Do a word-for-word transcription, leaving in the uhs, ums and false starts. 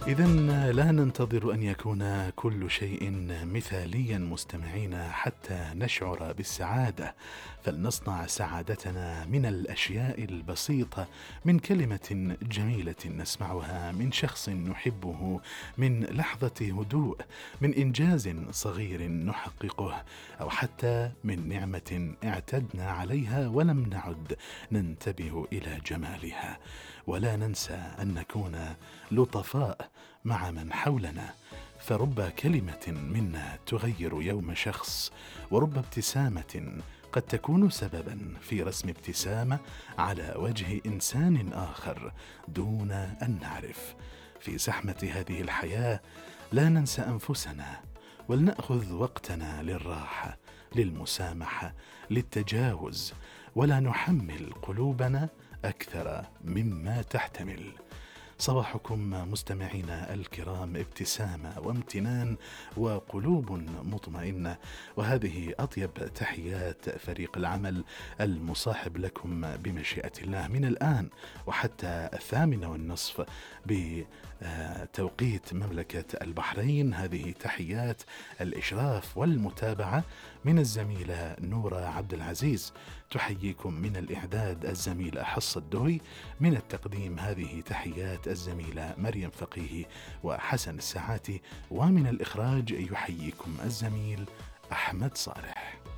إذن لا ننتظر أن يكون كل شيء مثاليا مستمعينا حتى نشعر بالسعادة، فلنصنع سعادتنا من الأشياء البسيطة، من كلمة جميلة نسمعها من شخص نحبه، من لحظة هدوء، من إنجاز صغير نحققه، أو حتى من نعمة اعتدنا عليها ولم نعد ننتبه إلى جمالها. ولا ننسى أن نكون لطفاء مع من حولنا، فرب كلمة منا تغير يوم شخص، ورب ابتسامة قد تكون سببا في رسم ابتسامة على وجه إنسان آخر دون أن نعرف. في زحمة هذه الحياة لا ننسى أنفسنا، ولنأخذ وقتنا للراحة، للمسامحة، للتجاوز، ولا نحمل قلوبنا أكثر مما تحتمل. صباحكم مستمعينا الكرام ابتسامة وامتنان وقلوب مطمئنة، وهذه أطيب تحيات فريق العمل المصاحب لكم بمشيئة الله من الآن وحتى الثامنة والنصف بتوقيت مملكة البحرين. هذه تحيات الإشراف والمتابعة من الزميلة نورة عبد العزيز، تحييكم من الإعداد الزميلة حصة الدوي، من التقديم هذه تحيات الزميلة مريم فقيه وحسن الساعاتي، ومن الإخراج يحييكم الزميل أحمد صالح.